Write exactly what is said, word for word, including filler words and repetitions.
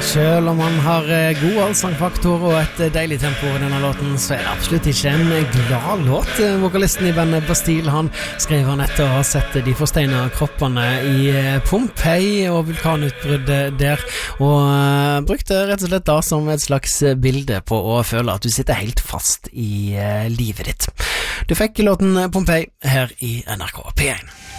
Selv om han har god allsangfaktor og et deilig tempo i denne låten, så er det absolutt ikke en glad låt. Vokalisten i bandet Bastille, han skrev han etter å ha sett de forstegnede kroppene i Pompeii og vulkanutbruddet der, og brukte rett og slett da som et slags bilde på å føle at du sitter helt fast i livet ditt. Du fikk låten Pompeii her i N R K P én.